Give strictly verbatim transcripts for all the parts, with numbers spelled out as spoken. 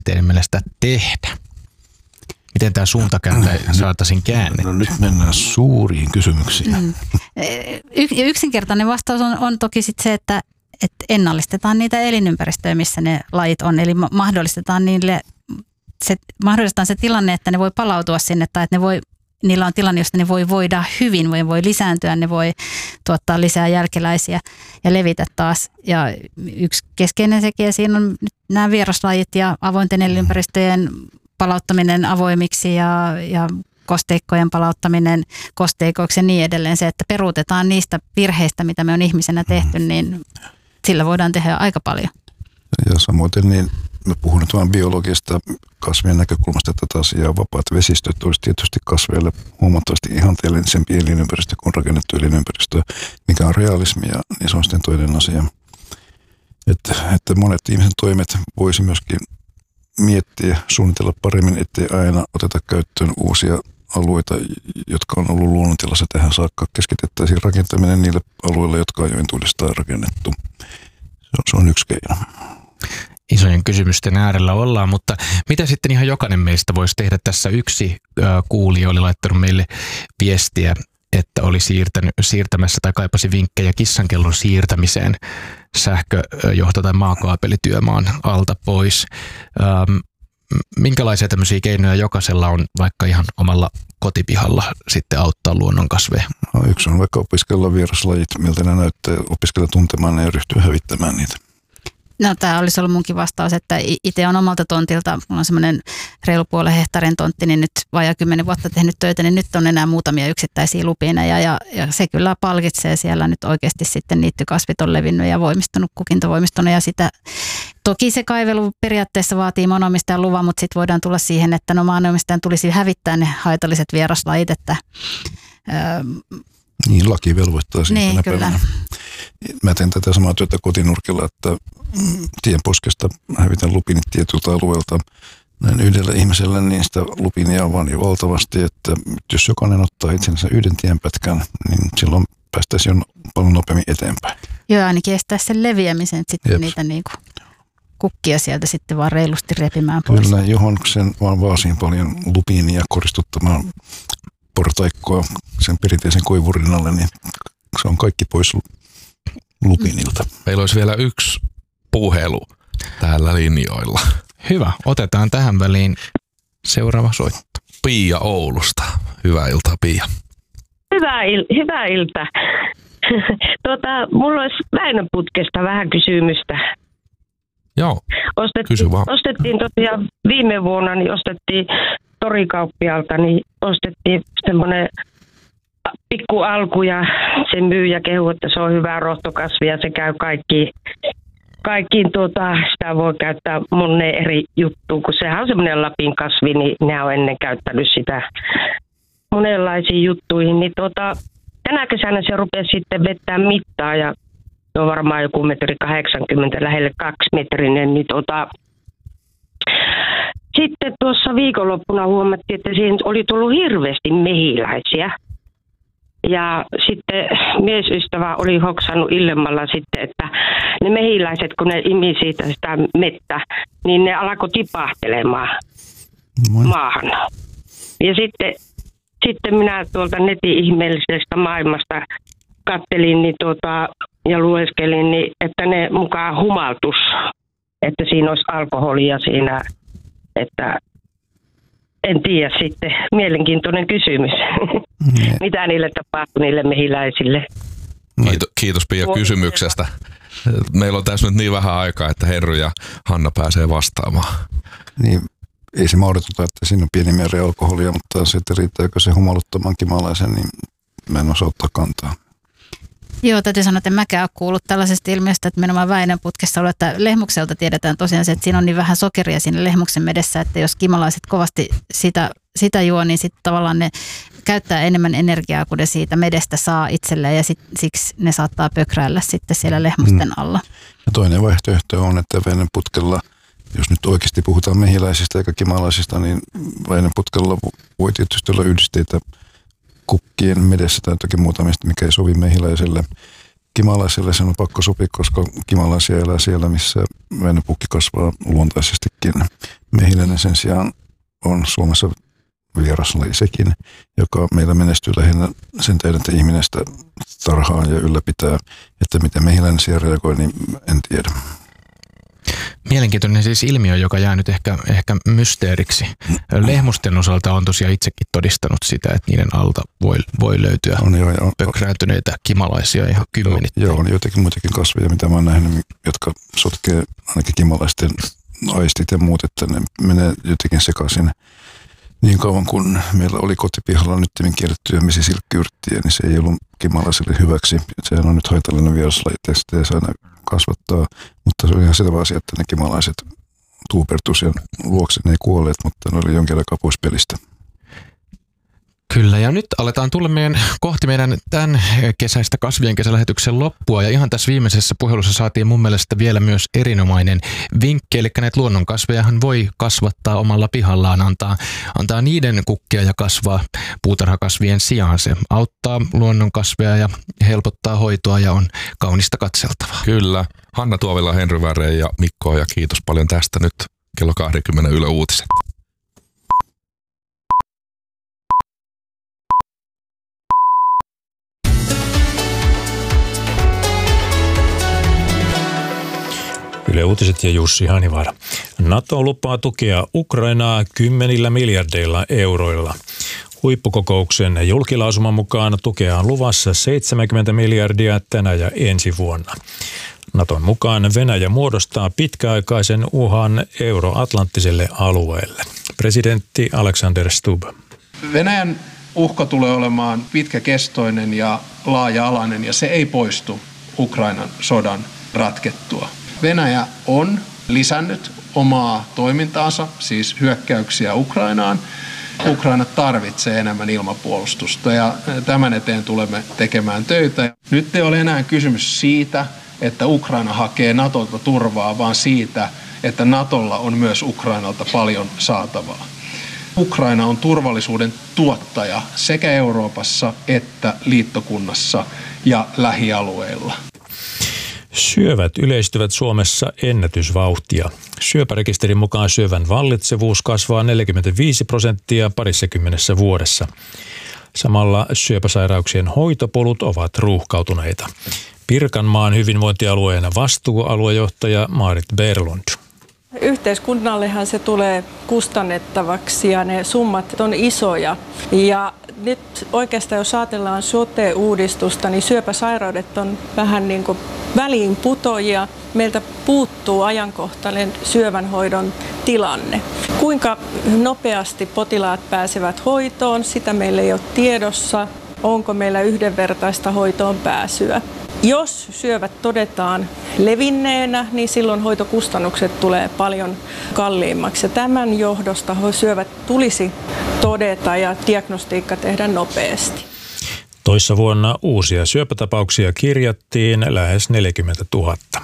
teidän mielestä tehdä? Miten tämä suuntakääntö saataisiin käännettyä? No nyt mennään suuriin kysymyksiin. Mm. Y- yksinkertainen vastaus on, on toki sit se, että, että ennallistetaan niitä elinympäristöjä, missä ne lajit on. Eli mahdollistetaan niille se, mahdollistetaan se tilanne, että ne voi palautua sinne tai että ne voi, niillä on tilanne, josta ne voi voida hyvin, ne voi lisääntyä, ne voi tuottaa lisää jälkeläisiä ja levitä taas. Ja yksi keskeinen tekijä siinä on nämä vieraslajit ja avointen elinympäristöjen palauttaminen avoimiksi ja, ja kosteikkojen palauttaminen kosteikoiksi ja niin edelleen. Se, että peruutetaan niistä virheistä, mitä me on ihmisenä tehty, niin sillä voidaan tehdä aika paljon. Ja samoin niin mä puhun nyt vain biologista kasvien näkökulmasta tätä asiaa. Vapaat vesistöt olisi tietysti kasveille huomattavasti ihanteellisempi elinympäristö kuin rakennettu elinympäristö, mikä on realismia, niin se on sitten toinen asia. Että, että monet ihmisen toimet voisi myöskin miettiä, suunnitella paremmin, ettei aina oteta käyttöön uusia alueita, jotka on ollut luonnontilassa tähän saakka. Keskitettäisiin rakentaminen niille alueille, jotka on jo entuudestaan rakennettu. Se on, se on yksi keino. Isojen kysymysten äärellä ollaan, mutta mitä sitten ihan jokainen meistä voisi tehdä? Tässä yksi kuulija oli laittanut meille viestiä, että oli siirtänyt, siirtämässä tai kaipasi vinkkejä kissankellon siirtämiseen sähköjohto- tai maakaapelityömaan alta pois. Ähm, minkälaisia tämmöisiä keinoja jokaisella on vaikka ihan omalla kotipihalla sitten auttaa luonnonkasveja? No, yksi on vaikka opiskella vieraslajit, miltä ne näyttää, opiskella tuntemaan ne ja ryhtyä hävittämään niitä. No tämä olisi ollut munkin vastaus, että itse on omalta tontilta, mulla on semmoinen reilu puolen hehtaarin tontti, niin nyt vajaa kymmenen vuotta tehnyt töitä, niin nyt on enää muutamia yksittäisiä lupineja ja, ja se kyllä palkitsee siellä nyt oikeasti sitten niittykasvit on levinnyt ja voimistunut, kukinto voimistunut ja sitä, toki se kaivelu periaatteessa vaatii maanomistajan luvan, mutta sitten voidaan tulla siihen, että no maanomistajan tulisi hävittää ne haitalliset vieraslajit, että öö, niin, laki velvoittaa siitä niin, tänä päivänä. Mä teen tätä samaa työtä kotinurkilla, että tienposkesta hävitän lupinit tietyltä alueelta näin yhdellä ihmisellä, niin sitä lupinia on vaan jo valtavasti, että jos jokainen ottaa itsensä yhden tienpätkän, niin silloin päästäisiin jo paljon nopeammin eteenpäin. Joo, ainakin estää sen leviämisen, että sitten Jep. niitä niinku kukkia sieltä sitten vaan reilusti repimään pois. Kyllä, johon sen vaan vaasiin paljon lupinia koristuttamaan portaikkoa sen perinteisen koivun alle, niin se on kaikki pois lupinilta. Meillä olisi vielä yksi puhelu täällä linjoilla. Hyvä, otetaan tähän väliin seuraava soitto. Pia Oulusta. Hyvää iltaa, Pia. Hyvää, il- hyvää iltaa. Tota, mulla olisi Väinönputkesta vähän kysymystä. Joo, Ostettiin, kysy vaan. ostettiin tosiaan viime vuonna, niin ostettiin torikauppialta, niin ostettiin semmoinen pikku alku ja se myyjä kehu, että se on hyvää rohtokasvi ja se käy kaikkiin, kaikkiin tuota, sitä voi käyttää monen eri juttuun, kun sehän on semmoinen Lapin kasvi, niin ne on ennen käyttänyt sitä monenlaisiin juttuihin, niin tuota, tänä kesänä se rupesi sitten vetää mittaa ja on varmaan joku metri kahdeksankymmentä, lähelle kaksi metrinen, niin tuota, sitten tuossa viikonloppuna huomattiin, että siihen oli tullut hirveästi mehiläisiä. Ja sitten miesystävä oli hoksannut illemmalla sitten, että ne mehiläiset, kun ne imi siitä sitä mettä, niin ne alkoi tipahtelemaan Moi. maahan. Ja sitten, sitten minä tuolta netin ihmeellisestä maailmasta kattelin niin tuota, ja lueskelin, niin, että ne mukaan humaltus, että siinä olisi alkoholia siinä, että en tiedä sitten. Mielenkiintoinen kysymys. Mm. Mitä niille tapahtui, niille mehiläisille? Kiitos, kiitos Pia kysymyksestä. Meillä on tässä nyt niin vähän aikaa, että Henry ja Hanna pääsee vastaamaan. Niin, ei se mahdoteta, että siinä on pieni määrä alkoholia, mutta se, että riittääkö se humaluttamaan kimalaisen, niin mä en osaa ottaa kantaa. Joo, täytyy sanoa, että en mäkään ole kuullut tällaisesta ilmiöstä, että nimenomaan Väinönputkessa on, että lehmukselta tiedetään tosiaan se, että siinä on niin vähän sokeria siinä lehmuksen medessä, että jos kimalaiset kovasti sitä, sitä juo, niin sitten tavallaan ne käyttää enemmän energiaa kuin ne siitä medestä saa itselleen ja sit, siksi ne saattaa pökräillä sitten siellä lehmusten alla. Ja toinen vaihtoehto on, että Väinönputkella, jos nyt oikeasti puhutaan mehiläisistä eikä kimalaisista, niin Väinönputkella voi tietysti olla yhdisteitä kukkien medessä tai jotakin muuta, mikä ei sovi mehiläiselle. Kimalaiselle sen on pakko sopia, koska kimalaisia elää siellä, missä Väinönpukki kasvaa luontaisestikin. Mehiläinen sen sijaan on Suomessa vieraslaji sekin, joka meillä menestyy lähinnä sen tähden, että ihminen sitä tarhaa ja ylläpitää. Että miten mehiläinen siihen reagoi, niin en tiedä. Mielenkiintoinen siis ilmiö, joka jää nyt ehkä, ehkä mysteeriksi. Lehmusten osalta on tosiaan itsekin todistanut sitä, että niiden alta voi, voi löytyä on, joo, joo, pökrääntyneitä kimalaisia ihan kymmenittäin. Joo, on joitakin muitakin kasveja, mitä mä oon nähnyt, jotka sotkee ainakin kimalaisten aistit ja muut, että ne menee jotenkin sekaisin. Niin kauan kun meillä oli kotipihalla nyt kiellettyä mesisilkkiyrttiä, niin se ei ollut kimalaisille hyväksi. Sehän on nyt haitallinen vieraslaji, että sitä ei saa kasvattaa, mutta se on ihan selvä asia, että ne kimalaiset tuupertus ja luokse ne ei kuolleet, mutta ne oli jonkin aikaa pois pelistä. Kyllä, ja nyt aletaan tulla meidän, kohti meidän tämän kesäistä kasvien kesälähetyksen loppua, ja ihan tässä viimeisessä puhelussa saatiin mun mielestä vielä myös erinomainen vinkki, eli näitä luonnonkasvejahan voi kasvattaa omalla pihallaan, antaa, antaa niiden kukkia ja kasvaa puutarhakasvien sijaan. Se auttaa luonnonkasveja ja helpottaa hoitoa ja on kaunista katseltavaa. Kyllä. Hanna Tuovila, Henry Värre ja Mikko, ja kiitos paljon tästä nyt kello kaksikymmentä Yle Uutiset. Yle Uutiset ja Jussi Hanivaara. NATO lupaa tukea Ukrainaa kymmenillä miljardeilla euroilla. Huippukokouksen julkilausuman mukaan tukea on luvassa seitsemänkymmentä miljardia tänä ja ensi vuonna. Naton mukaan Venäjä muodostaa pitkäaikaisen uhan euroatlanttiselle alueelle. Presidentti Alexander Stubb. Venäjän uhka tulee olemaan pitkäkestoinen ja laaja-alainen, ja se ei poistu Ukrainan sodan ratkettua. Venäjä on lisännyt omaa toimintaansa, siis hyökkäyksiä Ukrainaan. Ukraina tarvitsee enemmän ilmapuolustusta ja tämän eteen tulemme tekemään töitä. Nyt ei ole enää kysymys siitä, että Ukraina hakee Natolta turvaa, vaan siitä, että Natolla on myös Ukrainalta paljon saatavaa. Ukraina on turvallisuuden tuottaja sekä Euroopassa että liittokunnassa ja lähialueilla. Syövät yleistyvät Suomessa ennätysvauhtia. Syöpärekisterin mukaan syövän vallitsevuus kasvaa neljäkymmentäviisi prosenttia parissakymmenessä vuodessa. Samalla syöpäsairauksien hoitopolut ovat ruuhkautuneita. Pirkanmaan hyvinvointialueen vastuualuejohtaja Maarit Berlund. Yhteiskunnallehan se tulee kustannettavaksi ja ne summat on isoja. Ja nyt oikeastaan jos ajatellaan sote-uudistusta, niin syöpäsairaudet on vähän niin kuin väliinputoajia. Meiltä puuttuu ajankohtainen syövänhoidon tilanne. Kuinka nopeasti potilaat pääsevät hoitoon, sitä meillä ei ole tiedossa. Onko meillä yhdenvertaista hoitoon pääsyä? Jos syövät todetaan levinneenä, niin silloin hoitokustannukset tulee paljon kalliimmaksi. Ja tämän johdosta syövät tulisi todeta ja diagnostiikka tehdä nopeasti. Toissa vuonna uusia syöpätapauksia kirjattiin lähes neljäkymmentätuhatta.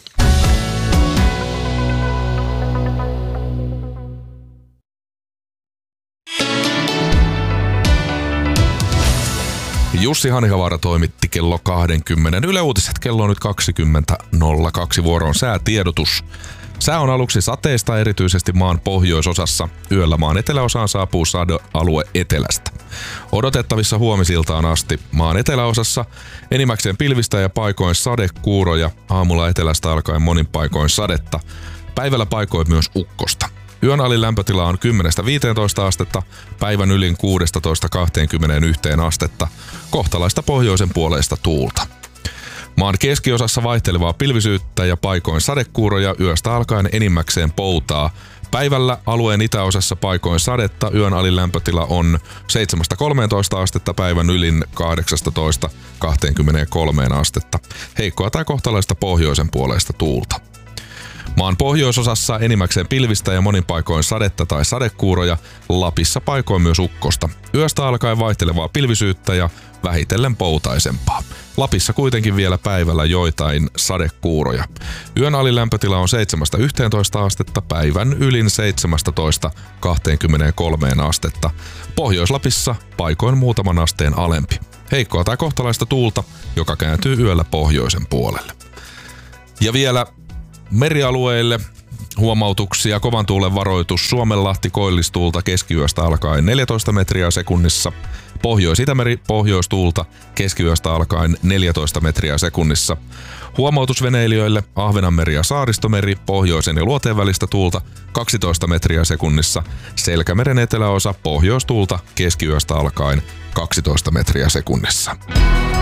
Jussi Hanivaara toimitti kello kaksikymmentä. Yle Uutiset kello on nyt kaksikymmentä nolla kaksi. Vuoroon säätiedotus. Sää on aluksi sateista erityisesti maan pohjoisosassa. Yöllä maan eteläosaan saapuu sadealue etelästä. Odotettavissa huomisiltaan asti maan eteläosassa enimmäkseen pilvistä ja paikoin sadekuuroja. Aamulla etelästä alkaen monin paikoin sadetta. Päivällä paikoin myös ukkosta. Yön alin lämpötila on kymmenestä viiteentoista astetta, päivän ylin kuudestatoista kaksikymmentäyksi astetta, kohtalaista pohjoisen puoleista tuulta. Maan keskiosassa vaihtelevaa pilvisyyttä ja paikoin sadekuuroja, yöstä alkaen enimmäkseen poutaa. Päivällä alueen itäosassa paikoin sadetta, yön alin lämpötila on seitsemästä kolmeentoista astetta, päivän ylin kahdeksastatoista kaksikymmentäkolme astetta. Heikkoa tai kohtalaista pohjoisen puoleista tuulta. Maan pohjoisosassa enimmäkseen pilvistä ja monin paikoin sadetta tai sadekuuroja, Lapissa paikoin myös ukkosta. Yöstä alkaen vaihtelevaa pilvisyyttä ja vähitellen poutaisempaa. Lapissa kuitenkin vielä päivällä joitain sadekuuroja. Yön alilämpötila on seitsemästä yhteentoista astetta, päivän ylin seitsemästätoista kaksikymmentäkolme astetta. Pohjois-Lapissa paikoin muutaman asteen alempi. Heikkoa tai kohtalaista tuulta, joka kääntyy yöllä pohjoisen puolelle. Ja vielä merialueille Huomautuksia: kovan tuulen varoitus Suomenlahti koillistuulta keskiyöstä alkaen neljätoista metriä sekunnissa. Pohjois-Itämeri pohjoistuulta keskiyöstä alkaen neljätoista metriä sekunnissa. Huomautus veneilijöille: Ahvenanmeri ja Saaristomeri pohjoisen ja luoteen välistä tuulta kaksitoista metriä sekunnissa. Selkämeren eteläosa pohjoistuulta keskiyöstä alkaen kaksitoista metriä sekunnissa.